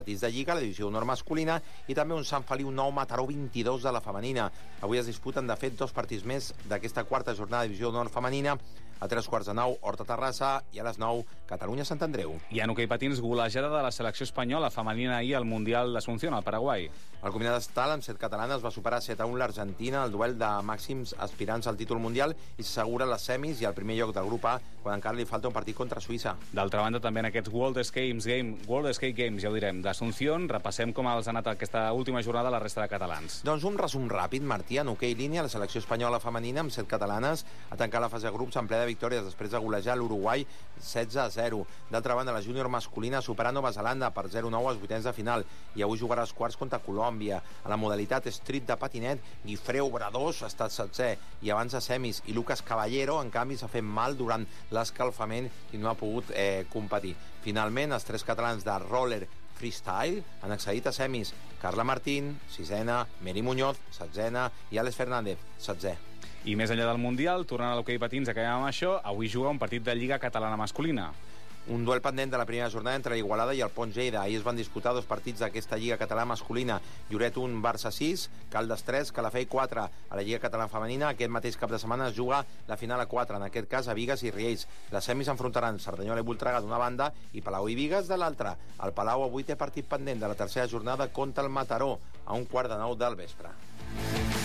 partits de Lliga, la divisió honor masculina, i també un Sant Feliu 9, Mataró 22 de la femenina. Avui es disputen, de fet, 2 partits més d'aquesta quarta jornada de divisió honor femenina. A 3:15, Horta-Terrassa, i a les 9, Catalunya-Sant Andreu. I en hoquei patins, golejada de la selecció espanyola femenina ahir al Mundial d'Asunción, al Paraguai. El combinat estal, amb 7 catalanes, va superar 7-1 l'Argentina al duel de màxims aspirants al títol mundial i s'assegura les semis i el primer lloc del grup A, quan encara li falta un partit contra Suïssa. D'altra banda, també en aquests World Skate Games, ja ho direm, d'Asunción, repassem com els ha anat aquesta última jornada la resta de catalans. Doncs un resum ràpid, Martí. En hoquei línia, la selecció espanyola femenina, amb 7 catalanes, ha tancat la fase de grups en ple de victòries després de golejar l'Uruguai 16-0. D'altra banda, la júnior masculina supera Nova Zelanda per 0-9 als vuitens de final i avui jugarà als quarts contra Colòmbia. A la modalitat street de patinet, Guifreu Bradós ha estat 7è i avança semis, i Lucas Caballero, en canvi, s'ha fet mal durant l'escalfament i no ha pogut competir. Finalment, els 3 catalans de roller freestyle han accedit a semis. Carla Martín, 6ena, Meri Muñoz, 16ena, i Àlex Fernández, 16è. I més enllà del Mundial, tornant a l'hoquei patins, acabem amb això, avui juga un partit de Lliga Catalana masculina. Un duel pendent de la primera jornada entre l'Igualada i el Pont Lleida. Ahir es van disputar 2 partits d'aquesta Lliga Catalana masculina. Lloret 1, Barça 6, Caldes 3, Calafell 4. A la Lliga Catalana femenina, aquest mateix cap de setmana es juga la final a 4, en aquest cas a Bigues i Riells. Les semis s'enfrontaran Cerdanyola i Voltregà d'una banda i Palau i Bigues de l'altra. El Palau avui té partit pendent de la tercera jornada contra el Mataró, a 1:15 del vespre.